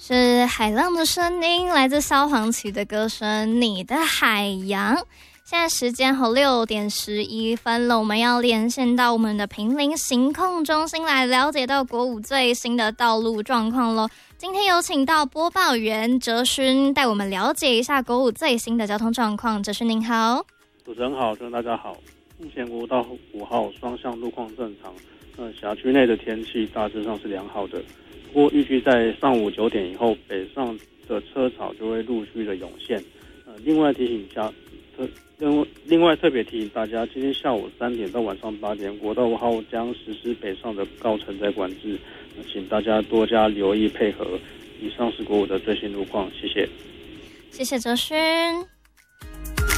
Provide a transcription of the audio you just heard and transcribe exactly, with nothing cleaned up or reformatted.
是海浪的声音，来自萧煌奇的歌声《你的海洋》。现在时间好六点十一分了，我们要连线到我们的坪林行控中心来了解到国五最新的道路状况咯。今天有请到播报员哲勋带我们了解一下国五最新的交通状况。哲勋您好。 主持人好，大家好。目前国道五号双向路况正常，呃，辖区内的天气大致上是良好的。不过预计在上午九点以后，北上的车潮就会陆续的涌现。呃，另外提醒加特另另外特别提醒大家，今天下午三点到晚上八点，国道五号将实施北上的高承载管制，呃，请大家多加留意配合。以上是国五的最新路况，谢谢。 谢谢哲勋。